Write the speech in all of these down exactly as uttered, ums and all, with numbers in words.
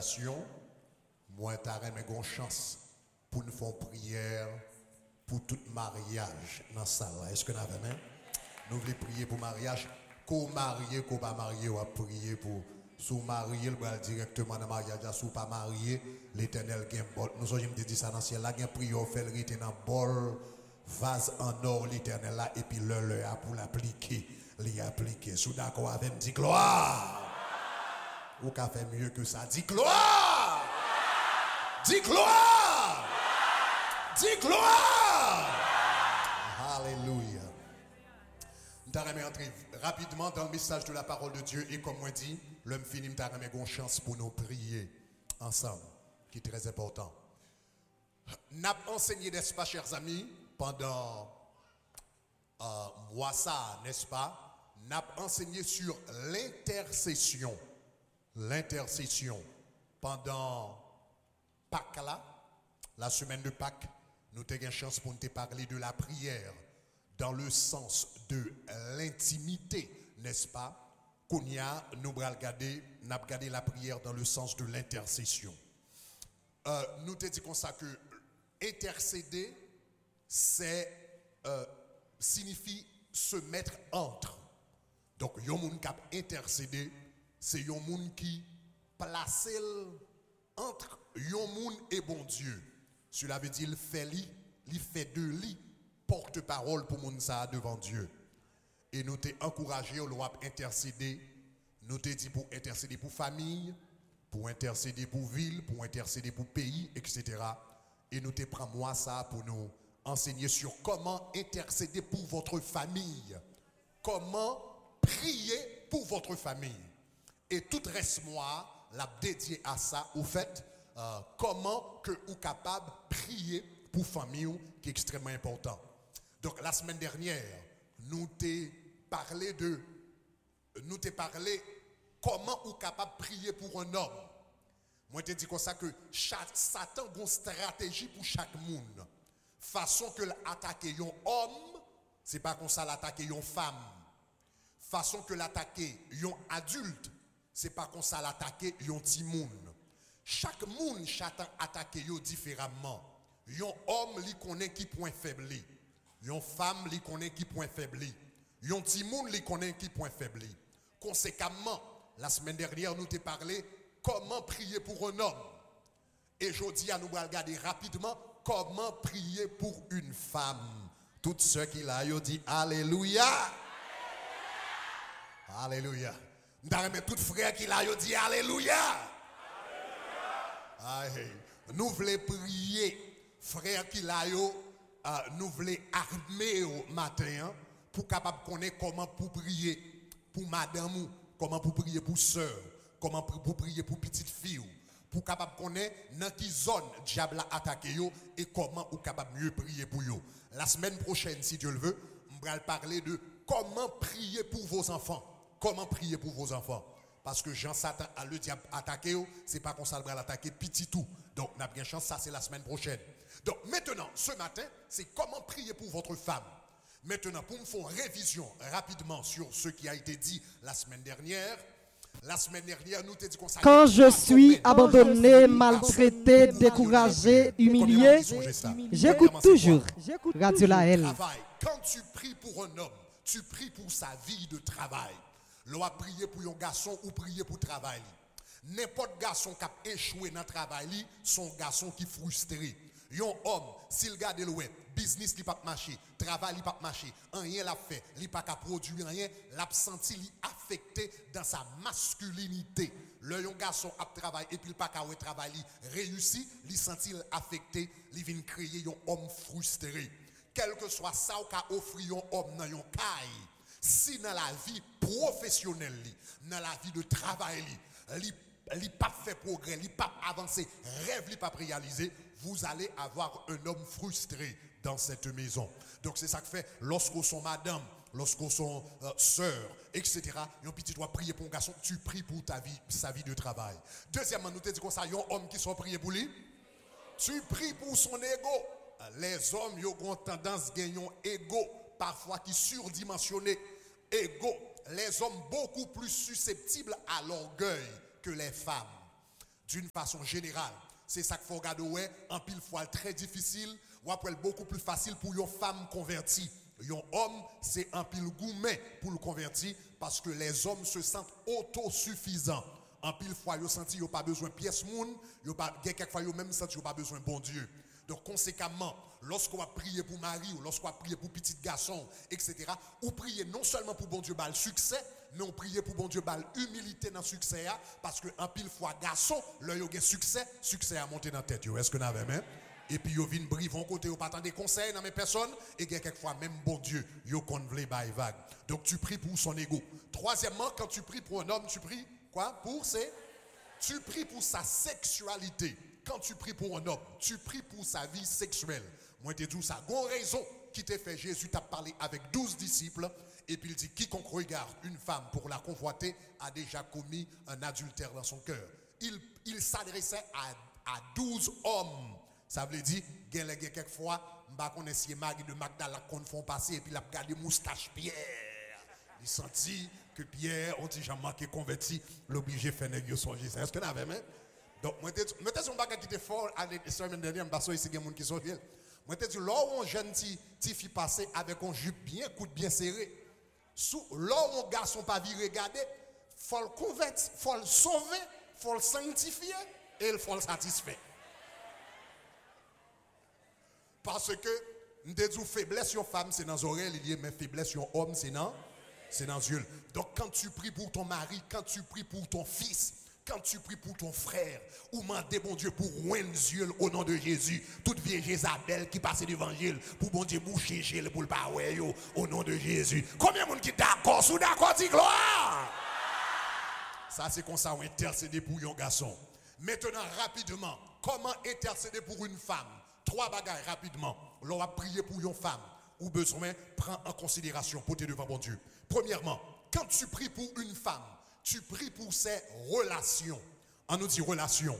moi t'as une chance pour nous faire prière pour tout mariage dans ça. Est-ce que nous avons même? Nous voulons prier pour mariage. Qu'on marié, qu'on pas marié, on va prier pour sous marié, le bras directement dans le mariage, sous pas marié, l'éternel gagne bol. Nous sommes dit ça dans le ciel, là, gagne prière, fait le rite dans bol, vase en or, l'éternel là, et puis le le a pour l'appliquer, l'appliquer. Sous d'accord avec me dit gloire. Ou qu'a fait mieux que ça, dit gloire. Dis gloire. Dis gloire. Alléluia. Nous allons entrer rapidement dans le message de la parole de Dieu. Et comme moi dit, l'homme fini, nous allons une chance pour nous prier ensemble, qui est très important. Nous avons enseigné, n'est-ce pas, chers amis, pendant euh, mois ça, n'est-ce pas? Nous avons enseigné sur l'intercession. L'intercession. Pendant Pâques, là, la semaine de Pâques, nous avons une chance pour nous parler de la prière dans le sens de l'intimité, n'est-ce pas? Qu'on y a, nous allons regarder, nous allons regarder la prière dans le sens de l'intercession. Euh, nous te dit comme ça que intercéder, c'est euh, signifie se mettre entre. Donc, yon moun qui a intercédé, c'est yon moun qui place entre yon moun et bon Dieu. Cela veut dire il fait li, il fait de li porte-parole pour moun ça devant Dieu. Et nous t'ai encouragé au loi intercéder, nous t'ai dit pour intercéder pour famille, pour intercéder pour ville, pour intercéder pour pays, et cetera. Et nous t'ai pris moi ça pour nous enseigner sur comment intercéder pour votre famille, comment prier pour votre famille. Et tout reste moi l'a dédié à ça, au fait, euh, comment que vous capable de prier pour famille, qui est extrêmement important. Donc la semaine dernière, nous t'ai parlé de, nous t'ai parlé comment vous capable de prier pour un homme. Moi t'ai dit comme ça que chaque, Satan a une stratégie pour chaque monde. Façon que l'attaquer un homme, c'est pas comme ça l'attaquer une femme. Façon que l'attaquer un adulte, c'est pas comme ça l'attaquer un petit monde. Chaque monde Satan attaque yo différemment. Un homme li connaît qui point faible. Une femme li connaît qui point faible. Un petit monde li connaît qui point faible. Conséquemment, la semaine dernière nous t'ai parlé comment prier pour un homme. Et aujourd'hui, nous allons regarder rapidement comment prier pour une femme. Tous ceux qui l'ont yo dit Alléluia. Alléluia. Nous allons mettre tous les frères qui l'ont dit Alléluia. Alléluia. Nous voulons prier, frères qui l'ont Euh, nous voulons armer au matin pour capable connaître comment pour prier pour madame, comment pour prier pour soeur, comment pour prier pour petite fille, pour capable connaître dans quelle zone diable a attaqué yo et comment ou capable mieux prier pour yo. La semaine prochaine, si Dieu le veut, on va parler de comment prier pour vos enfants. Comment prier pour vos enfants. Parce que Jean Satan a le diable attaqué, c'est pas qu'on s'en va l'attaquer petit tout. Donc, on a bien chance, ça c'est la semaine prochaine. Donc, maintenant, ce matin, c'est comment prier pour votre femme. Maintenant, pour me faire une révision rapidement sur ce qui a été dit la semaine dernière. La semaine dernière, nous t'ai dit qu'on s'est Quand je suis abandonné, maltraité, découragé, humilié, j'écoute toujours Radio Laël. Quand tu pries pour un homme, tu pries pour sa vie de travail. L'on a prié pour un garçon ou prier pour travail. N'importe garçon qui a échoué dans le travail, son garçon qui est frustré. Un homme, s'il garde le web, business qui pas marcher, travail qui pas marcher, rien l'a fait, il pas qu'à produire rien, l'a senti li affecté dans sa masculinité. Le un garçon a travaillé et puis il pas qu'à travailler réussi, il senti affecté, il vient créer un homme frustré. Quel que soit ça ou qu'a offrir un homme dans un caille, si dans la vie professionnelle, dans la vie de travail, il n'a pas fait progrès, il n'a pas avancé, rêve, il n'a pas réalisé, vous allez avoir un homme frustré dans cette maison. Donc c'est ça que fait lorsqu'on sont madame, lorsqu'on sont euh, sœurs, et cetera. Un petit doit prier pour un garçon, tu pries pour ta vie, sa vie de travail. Deuxièmement, nous te disons ça, il y a un homme qui sont priés pour lui. Tu pries pour son ego. Les hommes ils ont tendance à gagner un ego, parfois qui surdimensionné. Ego. Les hommes beaucoup plus susceptibles à l'orgueil que les femmes. d'une façon générale. C'est ça qu'il faut regarder, ouais, en pile fois très difficile, ou après beaucoup plus facile pour une femme convertie. Un homme, c'est un pile gourmet pour le convertir parce que les hommes se sentent autosuffisants. En pile fois, ils sentent qu'ils n'ont pas besoin de pièces moun, ils pas quelquefois ils même sentent qu'ils n'ont pas besoin de bon Dieu. Donc conséquemment, lorsqu'on va prier pour Marie ou lorsqu'on va prier pour petit garçon, et cetera, ou prier non seulement pour bon Dieu bal succès, mais on prie pour bon Dieu bal humilité dans le succès parce que en pile fois garçon, là il y a succès, succès a monté dans la tête. Est-ce que vous avez même? Et puis yo vinn brivon côté ou pas attendre des conseils dans mes personnes et quelquefois même bon Dieu, yo kon vle bay vague. Donc tu pries pour son ego. Troisièmement, quand tu pries pour un homme, tu pries quoi? Pour ses tu pries pour sa sexualité. Quand tu pries pour un homme, tu pries pour sa vie sexuelle. Moi, te dis ça. Gon raison qui t'a fait Jésus t'a parlé avec douze disciples. Et puis il dit, quiconque regarde une femme pour la convoiter a déjà commis un adultère dans son cœur. Il, il s'adressait à, à douze hommes. Ça veut dire, quelquefois, je ne sais pas si Marie de Magdala qu'on font passer et puis il a regardé moustache Pierre. Il sentit que Pierre, on dit, j'ai manqué converti, l'obligé fait négocier son Jésus. Est-ce que vous avez même? Donc, moi, je suis un bagage qui était fort la semaine dernière, parce que ici, il y a des gens qui sont vieux. Moi, je dis, là où un jeune petit fille passé avec un jupe bien, coude bien serré, là où un garçon pas vu regarder, il faut le convertir, il faut le sauver, il faut le sanctifier et il faut le satisfaire. Parce que, nous disons, faiblesse sur femme, c'est dans les oreilles, mais faiblesse sur homme, c'est dans, c'est dans les yeux. Donc, quand tu pries pour ton mari, quand tu pries pour ton fils, quand tu pries pour ton frère, ou mandez bon Dieu pour ouvrir les yeux au nom de Jésus, toute vieille Jézabel qui passe l'évangile, pour bon Dieu boucher Gilles, pour le parler au nom de Jésus. Combien de monde qui est d'accord, sous d'accord, dit gloire? Ça, c'est comme ça, on intercède pour un garçon. Maintenant, rapidement, comment intercéder pour une femme? Trois bagages rapidement. L'on va prier pour une femme ou besoin, prends en considération pour te devant bon Dieu. Premièrement, quand tu pries pour une femme, tu pries pour ses relations. On nous dit relations.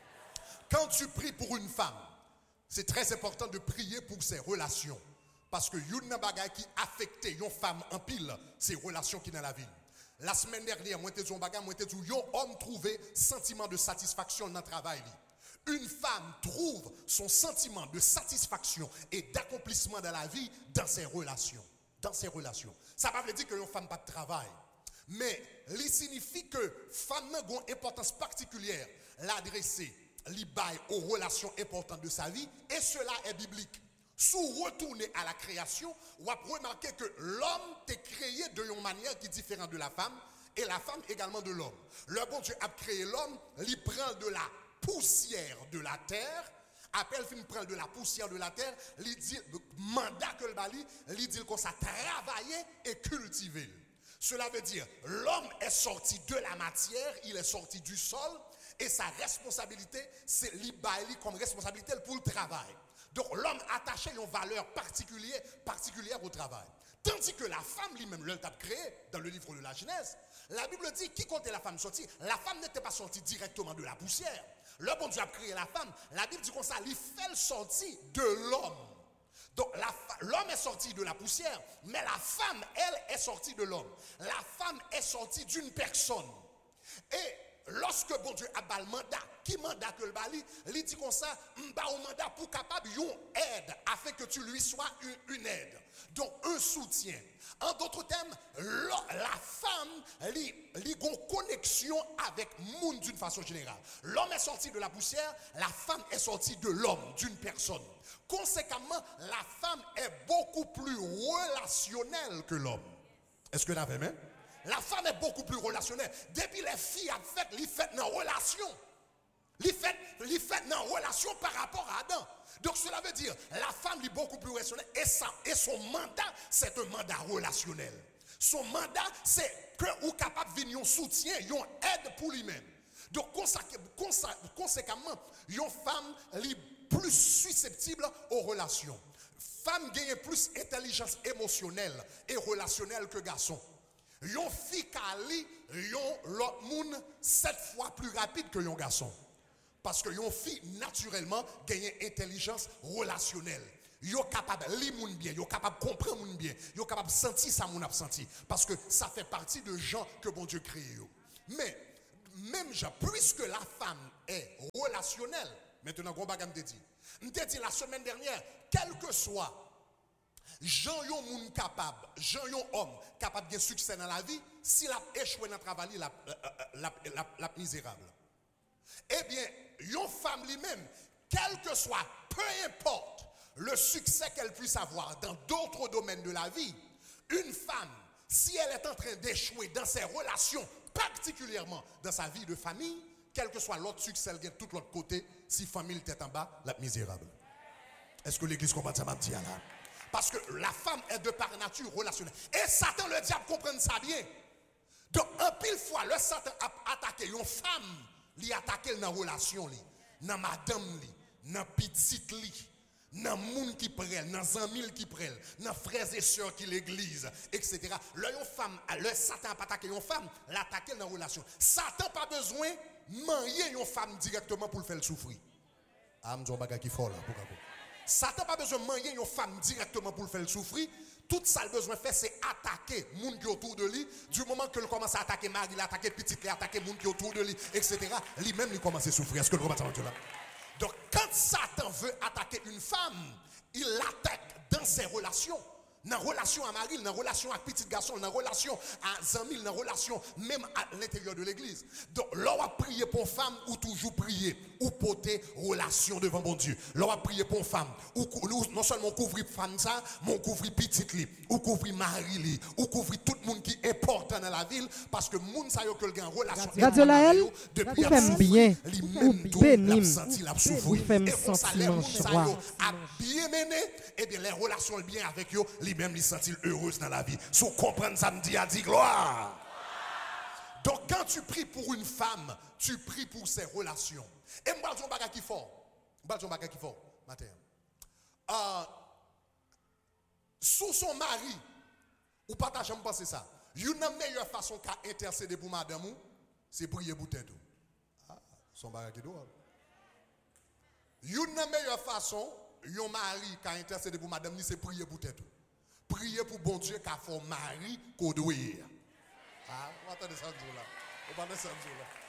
Quand tu pries pour une femme, c'est très important de prier pour ses relations. Parce que il y a un bagage qui affecte une femme en pile, c'est relations qui dans la vie. La semaine dernière, moi, je te dis, un homme trouvé sentiment de satisfaction dans le travail. Une femme trouve son sentiment de satisfaction et d'accomplissement dans la vie dans ses relations. Dans ses relations. Ça ne veut pas dire que une femme n'a pas de travail. Mais il signifie que femme a une importance particulière l'adresser, l'ibay aux relations importantes de sa vie. Et cela est biblique. Si vous retournez à la création, vous allez remarquer que l'homme est créé d'une manière qui est différente de la femme. Et la femme également de l'homme. Le bon Dieu a créé l'homme, il prend de la poussière de la terre, appelle fin prendre de la poussière de la terre, il dit mandat que le bali, il dit qu'on ça travailler et cultiver. Cela veut dire l'homme est sorti de la matière, il est sorti du sol et sa responsabilité c'est l'ibali comme responsabilité pour le travail. Donc l'homme attaché une valeur particulière particulière au travail. Tandis que la femme lui-même, l'elle t'a créé dans le livre de la Genèse, la Bible dit qui comptait la femme sortie? La femme n'était pas sortie directement de la poussière. Le bon Dieu a créé la femme. La Bible dit comme ça, il fait sortir de l'homme. Donc l'homme est sorti de la poussière, mais la femme, elle, est sortie de l'homme. La femme est sortie d'une personne. Et lorsque bon Dieu a bal mandat, qui mandat que le bali, il dit comme ça, m'ba au mandat pour capable une aide, afin que tu lui sois une, une aide. Donc un soutien. En d'autres termes, la femme a une connexion avec le monde d'une façon générale. L'homme est sorti de la poussière, la femme est sortie de l'homme, d'une personne. Conséquemment, la femme est beaucoup plus relationnelle que l'homme. Est-ce que vous l'avez même? La femme est beaucoup plus relationnelle. Depuis les filles ont fait, les fait dans relation. Les fait, les fait dans relation par rapport à Adam. Donc cela veut dire la femme est beaucoup plus relationnelle et, ça, et son mandat, c'est un mandat relationnel. Son mandat, c'est que vous capable de venir un soutien, une aide pour lui-même. Donc conséquemment, une femme est plus susceptible aux relations. Femme gagne plus d'intelligence émotionnelle et relationnelle que garçon. Yon fille kali, yon l'autre monde sept fois plus rapide que yon garçon. Parce que yon fille naturellement gagne intelligence relationnelle. Yon capable de lire moun bien, yon capable de comprendre moun bien, yon capable de sentir ça moun a senti. Parce que ça fait partie de gens que bon Dieu crée. Mais même genre, puisque la femme est relationnelle, maintenant, gros bagam te dit. Je te dit la semaine dernière, quel que soit Jean yon moun capable, Jean yon homme capable de succès dans la vie, s'il a échoué dans le travail, il a la, la, la misérable. Eh bien, yon femme lui-même, quel que soit, peu importe le succès qu'elle puisse avoir dans d'autres domaines de la vie, une femme, si elle est en train d'échouer dans ses relations, particulièrement dans sa vie de famille, quel que soit l'autre succès, elle gagne tout l'autre côté, si famille tête en bas, la misérable. Est-ce que l'église comprend ça, ma petite là? Parce que la femme est de par nature relationnelle. Et Satan, le diable, comprend ça bien. Donc, un pile fois, le Satan a attaqué une femme, il a attaqué dans la relation, dans madame, dans petite, dans le monde qui prenne, dans les amis qui prennent, dans les frères et sœurs qui l'église, et cetera. Le femme, le Satan a attaqué une femme, l'a attaqué dans la relation. Satan n'a pas besoin de marier une femme directement pour le faire souffrir. Ah, je ne sais qui fort là. Satan n'a pas besoin de marier une femme directement pour le faire souffrir. Tout ça, le besoin de faire, c'est attaquer les gens qui sont autour de lui. Du moment que commence à attaquer Marie, il attaque petit, il attaque les gens qui sont autour de lui, et cetera. Lui-même, il commence à souffrir. Est-ce que le commence à là? Donc, quand Satan veut attaquer une femme, il l'attaque dans ses relations. Dans la relation à Marie, dans la relation à petit garçon, dans la relation à Zamil, dans la relation même à l'intérieur de l'église. Donc, l'on a prié pour une femme ou toujours prier, ou porter relation devant mon Dieu. L'on a prié pour une femme, ou non seulement couvrir femme ça, mais on couvrir petite li, ou couvrir Marie li, ou couvrir tout le monde qui est important dans la ville, parce que moun sa yo que le en relation Radio la elle, depuis il bien, bénim, il fait me sentir joie. A bien mené, et bien les relations bien avec eux, lui-même il sentit heureuse dans la vie. Si vous comprenez ça, me dit à dit gloire. Donc quand tu pries pour une femme, tu pries pour ses relations. Et moi je bagage qui fort. Moi je bagage qui fort matin. Euh, sous son mari, ou pas ta jambe penser ça. Une meilleure façon qu'à intercéder pour madame, c'est prier pour tête. Ah, son bagage qui doit. Une meilleure façon, un mari qui a intercédé pour madame, c'est prier pour tête. Prier pour bon Dieu qui a fait mari qu'on doit. Ah, vous attendez ça là. Vous attendez ça là.